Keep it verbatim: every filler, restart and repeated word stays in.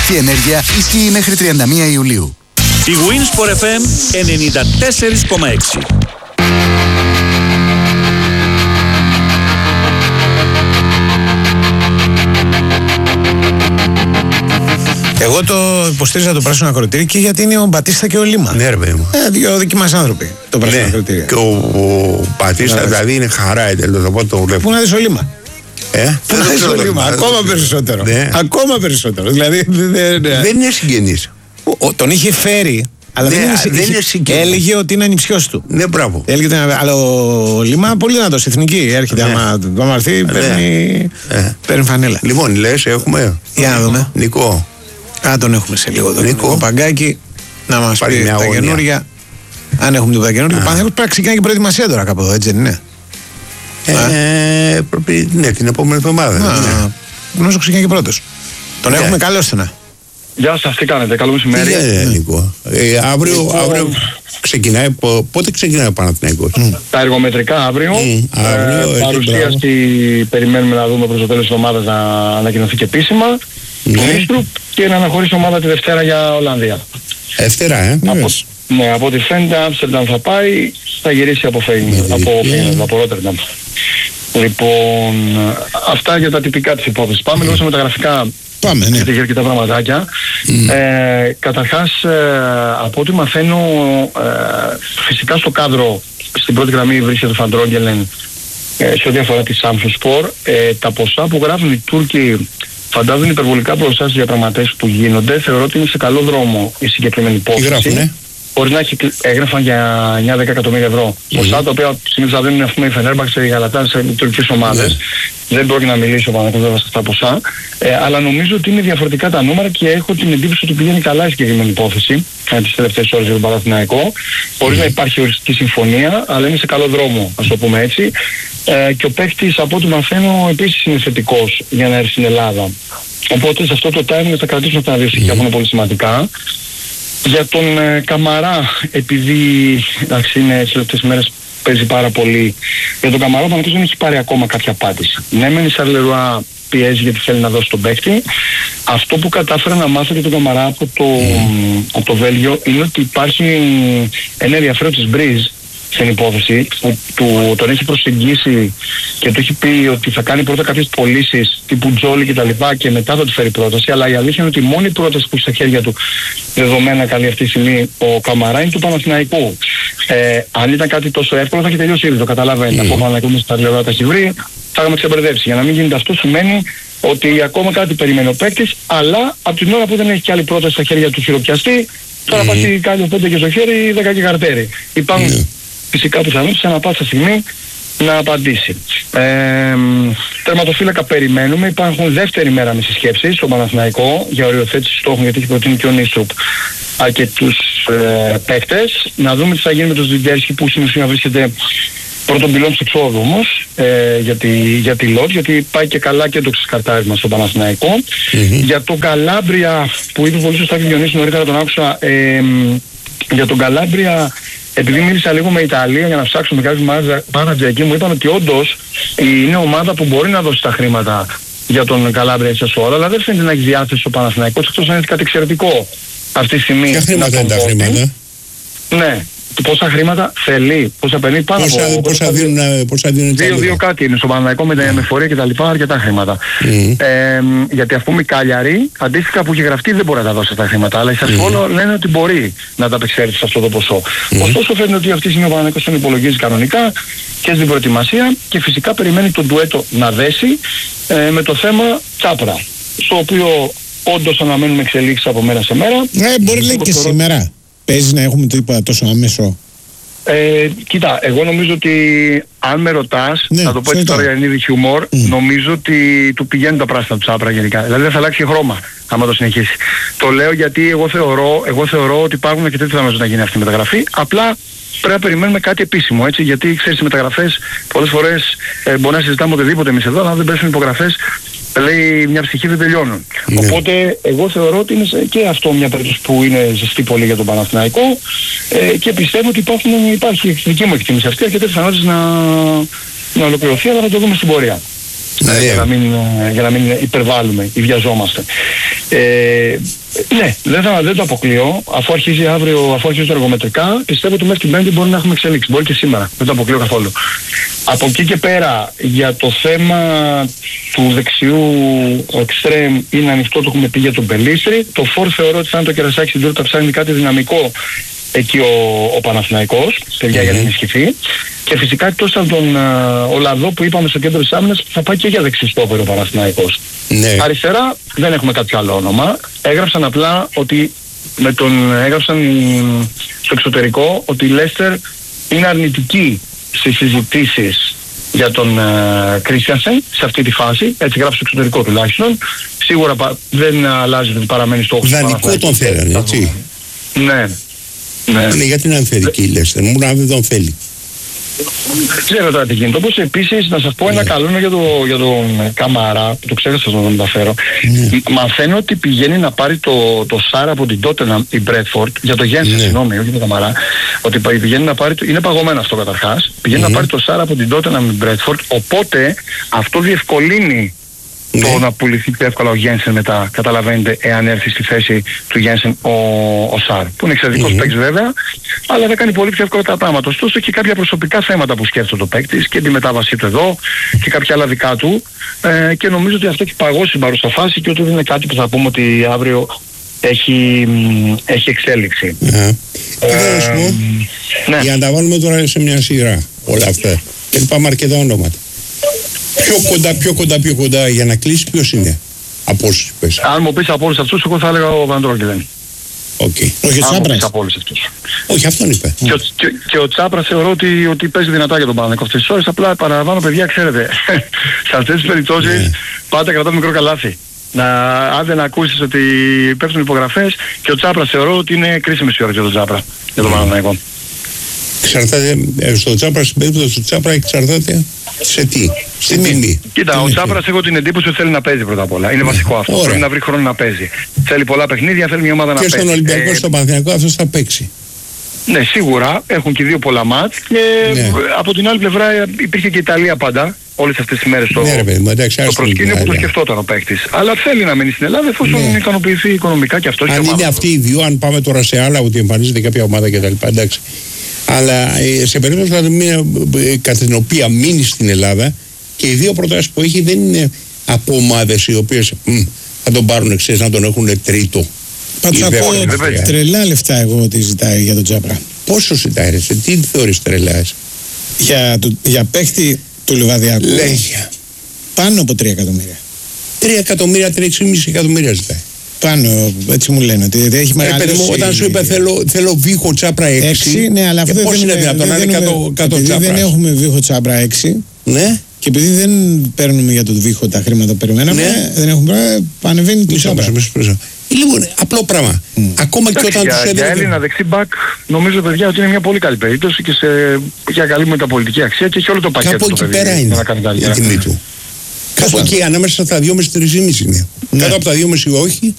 Αυτή η ενέργεια ισχύει μέχρι τριάντα μία Ιουλίου. Η Winsport εφ εμ ενενήντα τέσσερα κόμμα έξι. Εγώ το υποστήριζα το πράσινο ακροτήρι και γιατί είναι ο Μπατίστα και ο Λίμα. Ναι, ρε παιδί μου. Ε, δύο δικοί μας άνθρωποι. Το πράσινο Ναι. ακροτήρι. Και ο, ο Μπατίστα δηλαδή είναι χαρά εντελώς. Από το βλέπω. Πού να δεις ο Λίμα. Ε, Πού να δεις ο Λίμα. Ακόμα περισσότερο. Ναι. Ακόμα περισσότερο. Δηλαδή δεν Δεν είναι συγγενής. τον είχε φέρει. Αλλά Ναι, δεν, είναι, δεν είναι συγγενής. έλεγε ότι είναι ανιψιός του. Ναι, μπράβο. Έλεγε ότι είναι, αλλά ο Λίμα πολύ δυνατός, εθνική. Έρχεται, Ναι. άμα, άμα έρθει, παίρνει, Ε. παίρνει φανέλα. Λοιπόν, λες, έχουμε. Για να δούμε. Νικό. Α, τον έχουμε σε λίγο. Τον Νίκο. Νίκο Παγκάκη να μας Πάρει πει μια τα αγωνία. καινούργια. Αν έχουμε τίποτα καινούργιο. Ο Παναθηναϊκός πρέπει να ξεκινάει και προετοιμασία τώρα κάπου εδώ, έτσι δεν είναι. Ε, πρέπει, ναι, την επόμενη εβδομάδα. Ναι. Νομίζω ξεκινάει και πρώτος. Τον Ναι. έχουμε καλό στενά. Γεια σας, τι κάνετε, καλό μεσημέρι. Τι γίνεται, Νικό. Ε, αύριο, Λοιπόν, αύριο ξεκινάει, πο- πότε ξεκινάει ο Παναθηναϊκός. Τα εργομετρικά αύριο. Μμ, αύριο, ε, έτσι, παρουσίαση περιμένουμε να δούμε προς το τέλος της εβδομάδας να ανακοινωθεί και επίσημα. Ναι. Του Μίστρου και να αναχωρήσει η ομάδα τη Δευτέρα για Ολλανδία. Δευτέρα, ε. Από, ναι, από ό,τι φαίνεται, Άμστερνταμ θα πάει, θα γυρίσει από Φέιν, από, Φέιν, από Ρότερνταμ. Λοιπόν, αυτά για τα τυπικά της υπόθεσης. Πάμε λίγο σε μεταγραφικά. Πάμε, ναι. Γιατί έχει αρκετά πραγματάκια. Mm. Ε, καταρχάς, ε, από ό,τι μαθαίνω, ε, φυσικά στο κάδρο, στην πρώτη γραμμή βρίσκεται ο Φαντρόγγελεν ε, σε ό,τι αφορά τη Samsung Sport. Ε, τα ποσά που γράφουν οι Τούρκοι φαντάζουν υπερβολικά μπροστά στις διαπραγματεύσεις που γίνονται. Θεωρώ ότι είναι σε καλό δρόμο η συγκεκριμένη υπόθεση. Γράφουνε. Χωρίς να έχει, έγραφαν για εννιά με δέκα εκατομμύρια ευρώ. Ποσά τα οποία συνήθως θα δίνουν, ας πούμε, η Φενέρμπαχτ, η Γαλατά, σε τουρκικές ομάδες. Δεν πρόκειται να μιλήσω πάνω από αυτά τα ποσά. Ε, αλλά νομίζω ότι είναι διαφορετικά τα νούμερα και έχω την εντύπωση ότι πηγαίνει καλά η συγκεκριμένη υπόθεση ε, τις τελευταίες ώρες για τον Παναθηναϊκό. Χωρίς να υπάρχει οριστική συμφωνία, αλλά είναι σε καλό δρόμο, ας το πούμε έτσι. Ε, και ο παίκτης, από ό,τι μαθαίνω, επίσης είναι θετικός για να έρθει στην Ελλάδα. Οπότε σε αυτό το timing θα κρατήσουμε αυτά τα δύο στοιχεία που είναι πολύ σημαντικά. Για τον ε, Καμαρά, επειδή εντάξει, είναι τις τελευταίες μέρες παίζει πάρα πολύ, για τον Καμαρά ο Παναθηναϊκός δεν έχει πάρει ακόμα κάποια απάντηση. Ναι, μεν η Σαρλερουά πιέζει γιατί θέλει να δώσει τον παίκτη. Αυτό που κατάφερα να μάθω για τον Καμαρά από το, mm. από το Βέλγιο είναι ότι υπάρχει ένα ενδιαφέρον της Μπριζ στην υπόθεση που του, τον έχει προσεγγίσει και του έχει πει ότι θα κάνει πρώτα κάποιες πωλήσεις τύπου Τζόλι και τα λοιπά και μετά θα του φέρει πρόταση, αλλά η αλήθεια είναι ότι η μόνη πρόταση που έχει στα χέρια του δεδομένα καλή αυτή τη στιγμή ο Καμαρά είναι του Παναθηναϊκού. Ε, αν ήταν κάτι τόσο εύκολο θα έχει τελειώσει ήδη, το καταλαβαίνετε. Mm. Από Παναθηναϊκού με στα λεπτά τα έχει βρει, θα είχαμε ξεμπερδέψει. Για να μην γίνεται αυτό σημαίνει ότι ακόμα κάτι περιμένει ο παίκτης, αλλά από την ώρα που δεν έχει και άλλη πρόταση στα χέρια του χειροπιαστή, τώρα mm. πάει κάνει πέντε και στο χέρι, δέκα και καρτέρι. Υπάρχουν mm. φυσικά πιθανότητες ανά πάσα στιγμή να απαντήσει. Ε, τερματοφύλακα περιμένουμε. Υπάρχουν δεύτερη μέρα με συσκέψεις στο Παναθηναϊκό για οριοθέτηση στόχων, γιατί έχει προτείνει και ο Νίστρουπ αρκετούς ε, παίκτες. Να δούμε τι θα γίνει με τον Ζιντέρσκι που στην ουσία βρίσκεται πρώτον πυλών της εξόδου όμως ε, για, τη, για τη ΛΟΤ, γιατί πάει και καλά και το ξεσκαρτάρισμα στο Παναθηναϊκό. Mm-hmm. Για τον Καλάμπρια που είπε πολύ σωστά και ο Διονύσης νωρίτερα τον άκουσα, ε, για τον Καλάμπρια, επειδή μίλησα λίγο με Ιταλία για να ψάξουμε κάποιους μάνατζερ εκεί, μου είπαν ότι όντως είναι ομάδα που μπορεί να δώσει τα χρήματα για τον Καλάμπρια σε ώρα, αλλά δεν φαίνεται να έχει διάθεση ο Παναθηναϊκός, εκτός αν είναι κάτι εξαιρετικό αυτή τη στιγμή. Ποια χρήματα είναι τα χρήματα? Ναι. Πόσα χρήματα θέλει, πόσα παίρνει, πάνω πόσα, από... Πόσα δίνουν, πόσα δίνουν δύο, δύο κάτι είναι στο Παναθηναϊκό με τα εφορία και τα λοιπά, αρκετά χρήματα. Mm. Ε, γιατί ας πούμε η Κάλιαρη, αντίστοιχα που έχει γραφτεί δεν μπορεί να τα δώσει αυτά τα χρήματα, αλλά οι Σασβόλο mm. λένε ότι μπορεί να τα απεξέλθει σε αυτό το ποσό. Mm. Ωστόσο φαίνεται ότι αυτή τη στιγμή ο Παναθηναϊκός τον υπολογίζει κανονικά και στην προετοιμασία και φυσικά περιμένει τον ντουέτο να δέσει ε, με το θέμα Τσάπρα, στο οποίο όντως αναμένουμε εξελίξεις από μέρα σε μέρα. Ναι, μπορεί λέει και σήμερα. Παίζει να έχουμε τίποτα τόσο άμεσο. Ε, κοίτα, εγώ νομίζω ότι αν με ρωτάς, ναι, θα το πω έτσι τώρα για ενίδη χιούμορ, mm. νομίζω ότι του πηγαίνουν τα πράσινα του Τσάπρα γενικά. Δηλαδή δεν θα αλλάξει χρώμα άμα το συνεχίσει. Το λέω γιατί εγώ θεωρώ, εγώ θεωρώ ότι υπάρχουν και τέτοια θα να γίνει αυτή η μεταγραφή. Απλά πρέπει να περιμένουμε κάτι επίσημο, έτσι, γιατί ξέρεις οι μεταγραφές πολλές φορές ε, μπορεί να συζητάμε οτιδήποτε εμείς εδώ, αλλά αν δεν πέσουν υπογραφές λέει μια ψυχή δεν τελειώνουν. Ναι. Οπότε εγώ θεωρώ ότι είναι και αυτό μια περίπτωση που είναι ζεστή πολύ για τον Παναθηναϊκό ε, και πιστεύω ότι υπάρχουν, υπάρχει δική μου εκτίμηση αυτή αρκετές πιθανότητες να, να ολοκληρωθεί, αλλά θα το δούμε στην πορεία. Ναι, για, να μην, για να μην υπερβάλλουμε ή βιαζόμαστε. Ε, Ναι, δεν, θα, δεν το αποκλείω. Αφού αρχίζει αύριο, αφού αρχίζει το εργομετρικά, πιστεύω ότι μέχρι την Πέμπτη μπορεί να έχουμε εξελίξει. Μπορεί και σήμερα. Δεν το αποκλείω καθόλου. Από εκεί και πέρα, για το θέμα του δεξιού εξτρέμ είναι ανοιχτό, το έχουμε πει για τον Πελίστρη. Το φορ θεωρώ ότι θα είναι το κερασάκι στην τούρτα, ψάχνει κάτι δυναμικό εκεί ο, ο Παναθηναϊκός, παιδιά, mm-hmm. για να ενισχυθεί. Και φυσικά εκτός από τον uh, Ολαδό που είπαμε στο κέντρο της άμυνας, θα πάει και για δεξιστόπερο ο Παναθηναϊκός. Ναι. Αριστερά δεν έχουμε κάποιο άλλο όνομα. Έγραψαν απλά ότι με τον, έγραψαν στο εξωτερικό ότι η Λέστερ είναι αρνητική στις συζητήσεις για τον Κρίστιανσεν uh, σε αυτή τη φάση. Έτσι γράψει στο εξωτερικό τουλάχιστον. Σίγουρα πα, δεν αλλάζει ότι παραμένει στόχος. Δανεικό τον θέλανε, έτσι. Ναι. Ναι. Ναι, γιατί να θέλει και η Λέστερ, μου να δεν τον θέλει. Δεν ξέρω τώρα τι γίνεται. Όπως επίσης να σας πω ένα καλό είναι για, το, για τον Καμαρά, που το ξέχασα να το μεταφέρω. Mm. Μαθαίνω ότι πηγαίνει να πάρει το, το Σάρα από την Τότεναμ η Μπρέτφορντ, για το Γένσεν, mm. συγγνώμη, όχι τον Καμαρά. Ότι πηγαίνει να πάρει, είναι παγωμένο αυτό καταρχάς, πηγαίνει mm. να πάρει το Σάρα από την Τότεναμ η Μπρέτφορντ, οπότε αυτό διευκολύνει το ναι. να πουληθεί πιο εύκολα ο Γένσεν μετά, καταλαβαίνετε, εάν έρθει στη θέση του Γένσεν ο, ο Σάρ, που είναι εξαιρετικός mm-hmm. παίκτης βέβαια, αλλά θα κάνει πολύ πιο εύκολα τα πράγματα. Ωστόσο και κάποια προσωπικά θέματα που σκέφτεται ο παίκτης και τη μετάβασή του εδώ και κάποια άλλα δικά του, ε, και νομίζω ότι αυτό έχει παγώσει την παρούσα φάση και ότι δεν είναι κάτι που θα πούμε ότι αύριο έχει, έχει εξέλιξη. Yeah. Ε, ε, ναι. Για να τα βάλουμε τώρα σε μια σειρά όλα αυτά και πάμε αρκετά ονόματα. Πιο κοντά, πιο κοντά, πιο κοντά για να κλείσει, ποιος είναι από όσους πες? Αν μου πεις από όλους αυτούς, εγώ θα έλεγα ο Βαντρόγκελεν. Οκ. Okay. Όχι ο Τσάπρας. Από όλους αυτούς. Όχι, αυτόν είπε. Και, ο, και, και ο Τσάπρας θεωρώ ότι, ότι παίζει δυνατά για τον Παναθηναϊκό αυτές τις ώρες. Απλά παραλαμβάνω, παιδιά, ξέρετε, σε αυτές τις περιπτώσεις yeah. πάντα κρατάμε μικρό καλάθι. Να, αν δεν ακούσεις ότι πέφτουν υπογραφές, και ο Τσάπρας θεωρώ ότι είναι κρίσιμη η ώρα για τον Τσάπρα, για τον Παναθηναϊκό. Εξαρτάται, στο Τσάπρα, στην περίπτωση του Τσάπρα εξαρτάται σε τι, στην τιμή. Κοίτα, ο Τσάπρας έχω την εντύπωση ότι θέλει να παίζει πρώτα απ' όλα. Είναι βασικό αυτό. Ωραία. Πρέπει να βρει χρόνο να παίζει. Θέλει πολλά παιχνίδια, θέλει μια ομάδα να και παίζει. Και στον Ολυμπιακό, ε, στον Παναθηναϊκό αυτός θα παίξει. Ναι, σίγουρα έχουν και δύο πολλά μάτς. Και ναι. από την άλλη πλευρά υπήρχε και η Ιταλία πάντα. Όλες αυτές τις μέρες στο, ναι, παιδί, εντάξει, στο προσκήνιο που το σκεφτόταν ο παίκτης. Αλλά θέλει να μείνει στην Ελλάδα εφόσον ναι. ικανοποιηθεί οικονομικά και αυτός. Αν είναι αυτοί οι δύο, αν πάμε τώρα σε άλλα, ότι εμφανίζεται κάποια ομάδα κτλ. Εντάξει. Αλλά σε περίπτωση κατά την οποία μείνει στην Ελλάδα και οι δύο προτάσεις που έχει δεν είναι από ομάδες οι οποίες μ, θα τον πάρουν εξής, να τον έχουν τρίτο. Πάντως ακούω τρελά λεφτά εγώ ότι ζητάει για τον Τσάπρα. Πόσο ζητάει ρε, τι θεωρείς τρελά? Για, το, για παίχτη του Λιβαδιακού λέγια πάνω από τρία εκατομμύρια. Τρία εκατομμύρια, τρία και μισό εκατομμύρια ζητάει. Πάνω, έτσι μου λένε. Ότι έχει μεγαλύτερη. Όταν σου είπα θέλω, θέλω βήχο Τσάπρα έξι. έξι ναι, αλλά αυτό δεν είναι δυνατόν να είναι κάτω Τσάπρα. Δεν έχουμε βήχο Τσάπρα έξι. Ναι. Και επειδή δεν παίρνουμε για το βήχο τα χρήματα που περιμέναμε, ναι. δεν έχουμε. Ανεβαίνει το Τσάπρα. Λοιπόν, απλό πράγμα. Mm. Ακόμα και όταν τους έδινε. Για Έλληνα δεξί μπακ, νομίζω παιδιά ότι είναι μια πολύ καλή περίπτωση και σε, για καλή μεταπολιτική αξία και έχει όλο το πακέτο. Κάπου εκεί πέρα είναι η τιμή του. Κάπου εκεί ανάμεσα στα δύο με τρία κόμμα πέντε είναι. Κάτω από τα δύο κόμμα πέντε όχι.